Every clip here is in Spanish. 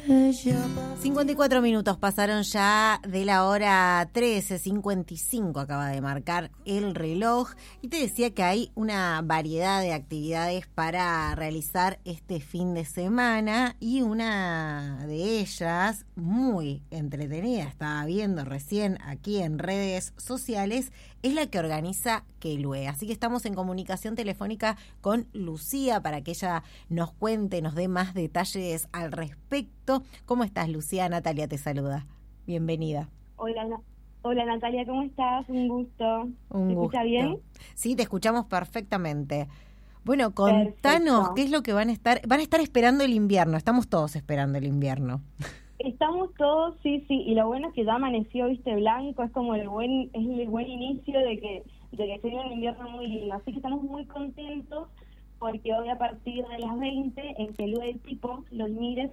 54 minutos pasaron ya de la hora 13:55, acaba de marcar el reloj, y te decía que hay una variedad de actividades para realizar este fin de semana, y una de ellas muy entretenida, estaba viendo recién aquí en redes sociales, es la que organiza Quelue. Así que estamos en comunicación telefónica con Lucía para que ella nos cuente, nos dé más detalles al respecto. ¿Cómo estás, Lucía? Natalia te saluda. Bienvenida. Hola Natalia, ¿cómo estás? Un gusto. ¿Te escucha bien? Sí, te escuchamos perfectamente. Bueno, contanos, ¿qué es lo que van a estar esperando el invierno? Estamos todos esperando el invierno. Estamos todos, sí, y lo bueno es que ya amaneció, viste, blanco, es como el buen inicio de que se viene un invierno muy lindo. Así que estamos muy contentos porque hoy a partir de las 20 en Quelue del Tipo, los Mires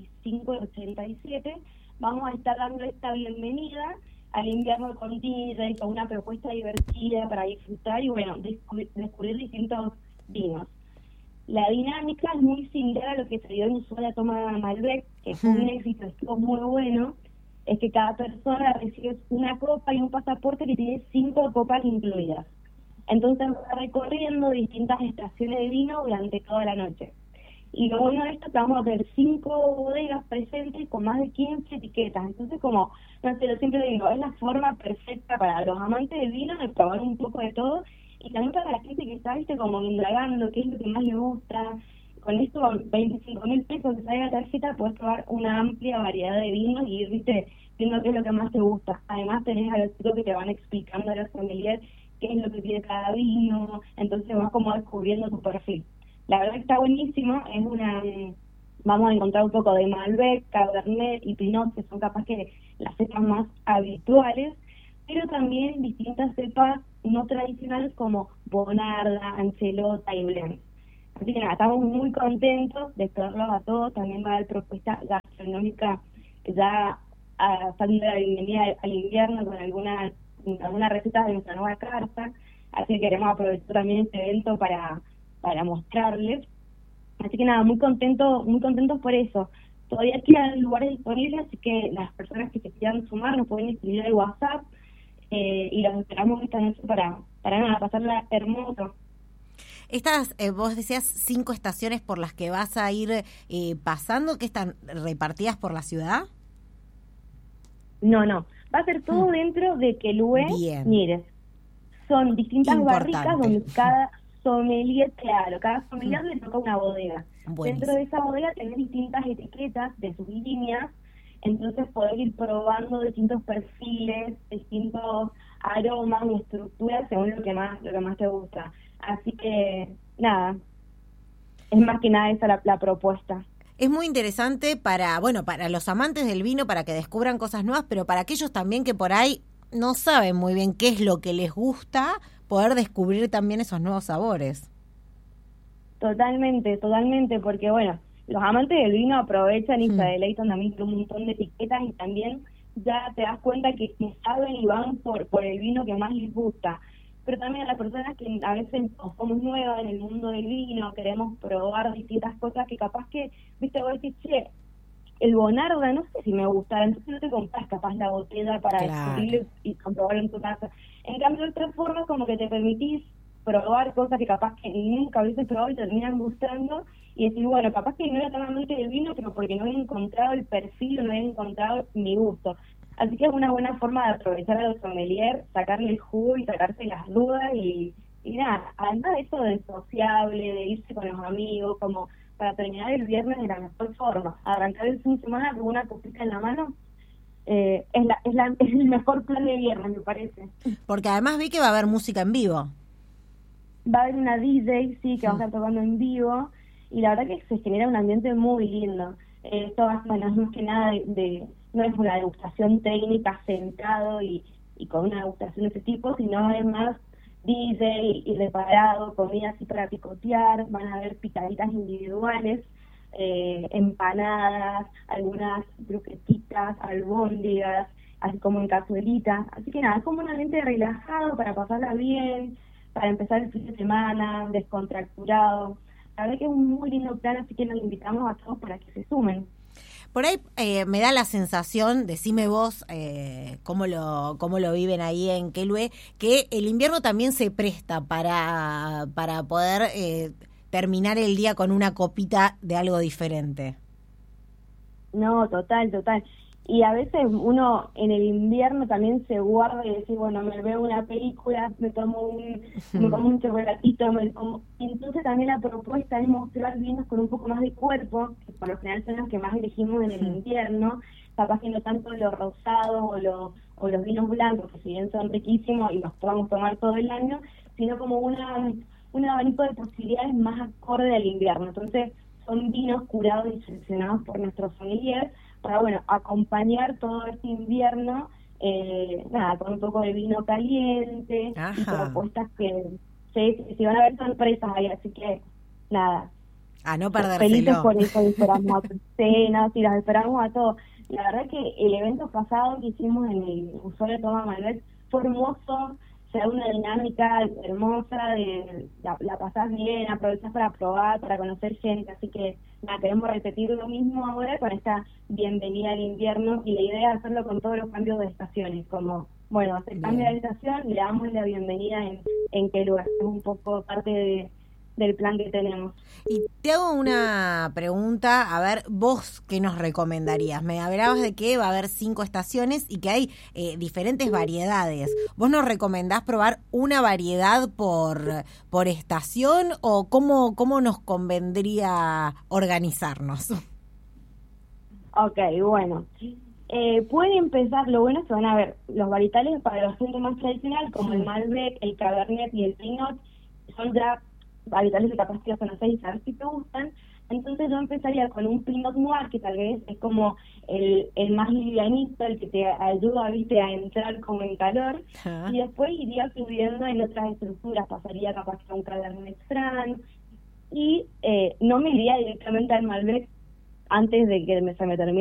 2587, vamos a estar dando esta bienvenida al invierno con DJ, con una propuesta divertida para disfrutar y bueno, descubrir distintos vinos. La dinámica es muy similar a lo que se dio en Ushuaia Toma Malbec, que fue un éxito, estuvo muy bueno. Es que cada persona recibe una copa y un pasaporte que tiene 5 copas incluidas. Entonces va recorriendo distintas estaciones de vino durante toda la noche. Y lo bueno de esto es que vamos a ver 5 bodegas presentes con más de 15 etiquetas. Entonces, como, no sé, yo siempre digo, es la forma perfecta para los amantes del vino de probar un poco de todo, y también para la gente que está, viste, como indagando qué es lo que más le gusta. Con esto, 25.000 pesos que sale la tarjeta, puedes probar una amplia variedad de vinos y ir, viste, viendo qué es lo que más te gusta. Además, tenés a los chicos que te van explicando a los sommeliers qué es lo que tiene cada vino, entonces vas como descubriendo tu perfil. La verdad que está buenísimo, vamos a encontrar un poco de Malbec, Cabernet y Pinot, que son capaz que las cepas más habituales, pero también distintas cepas no tradicionales como Bonarda, Anchelota y Blend. Así que nada, estamos muy contentos de explorarlos a todos. También va a haber propuesta gastronómica ya dando la bienvenida al invierno con algunas recetas de nuestra nueva carta. Así que queremos aprovechar también este evento para mostrarles. Así que nada, muy contentos por eso. Todavía quedan lugares disponibles, así que las personas que se quieran sumar nos pueden escribir al WhatsApp y los esperamos esta noche para nada, pasarla hermoso. Estas, vos decías 5 estaciones por las que vas a ir pasando, que están repartidas por la ciudad. No, va a ser todo dentro de Quelue Mires. Son distintas barricas donde cada sommelier le toca una bodega. Buenísimo. Dentro de esa bodega tenés distintas etiquetas de sus líneas, entonces poder ir probando distintos perfiles, distintos aromas y estructuras según lo que más te gusta. Así que nada, es más que nada esa la propuesta. Es muy interesante para los amantes del vino, para que descubran cosas nuevas, pero para aquellos también que por ahí no saben muy bien qué es lo que les gusta, poder descubrir también esos nuevos sabores. Totalmente, porque bueno, los amantes del vino aprovechan y se deleitan también con un montón de etiquetas, y también ya te das cuenta que saben y van por el vino que más les gusta. Pero también a las personas que a veces somos nuevas en el mundo del vino, queremos probar distintas cosas que capaz que, viste, vos decís, che, el Bonarda no sé si me gusta, entonces no te compras capaz la botella para descubrirlo y comprobarlo en tu casa. En cambio, de otra forma, como que te permitís probar cosas que capaz que nunca hubieses probado y terminan gustando, y decir, bueno, capaz que no era tan amante del vino, pero porque no había encontrado el perfil, no había encontrado mi gusto. Así que es una buena forma de aprovechar a los sommeliers, sacarle el jugo y sacarse las dudas y nada, además de eso de sociable, de irse con los amigos, como para terminar el viernes de la mejor forma, arrancar el fin de semana con una copita en la mano, es el mejor plan de viernes, me parece. Porque además vi que va a haber música en vivo. Va a haber una DJ, sí, que va a estar tocando en vivo, y la verdad que se genera un ambiente muy lindo. Esto más que nada no es una degustación técnica sentado y con una degustación de ese tipo, sino además DJ y preparado, comida así para picotear, van a haber picaditas individuales, empanadas, algunas croquetitas, albóndigas, así como en cazuelitas. Así que nada, es como un ambiente relajado para pasarla bien, para empezar el fin de semana, descontracturado. La verdad que es un muy lindo plan, así que los invitamos a todos para que se sumen. Por ahí me da la sensación, decime vos cómo lo viven ahí en Quilmes, que el invierno también se presta para poder terminar el día con una copita de algo diferente. No, total, total. Y a veces uno en el invierno también se guarda y dice, bueno, me veo una película, me como un chocolatito, Entonces también la propuesta es mostrar vinos con un poco más de cuerpo, que por lo general son los que más elegimos en el invierno, capaz que no tanto los rosados o los vinos blancos, que si bien son riquísimos y los podemos tomar todo el año, sino como un abanico de posibilidades más acorde al invierno. Entonces son vinos curados y seleccionados por nuestros familiares para, bueno, acompañar todo este invierno, con un poco de vino caliente. Ajá. Y propuestas que se van a ver sorpresas ahí, así que, nada. A no perdérselo. Felices por eso, esperamos a tus cenas y las esperamos a todos. La verdad que el evento pasado que hicimos en el Usuario Toma Malbec fue hermoso, se da una dinámica hermosa, la pasás bien, aprovechás para probar, para conocer gente, así que nada, queremos repetir lo mismo ahora con esta bienvenida al invierno, y la idea es hacerlo con todos los cambios de estaciones, como, bueno, se cambia de estación y le damos la bienvenida en qué lugar, es un poco parte del plan que tenemos. Y te hago una pregunta, a ver, vos qué nos recomendarías. Me hablabas de que va a haber 5 estaciones y que hay diferentes variedades. ¿Vos nos recomendás probar una variedad por estación o cómo nos convendría organizarnos? Ok, bueno. Puede empezar, lo bueno es que van a ver los varietales para la gente más tradicional, como el Malbec, el Cabernet y el Pinot, son ya varietales de capaz que conocer y saber si te gustan. Entonces yo empezaría con un Pinot Noir, que tal vez es como el más livianito, el que te ayuda, viste, a entrar como en calor. Y después iría subiendo en otras estructuras, pasaría capaz a un Cabernet Franc, y no me iría directamente al Malbec antes de que se me termine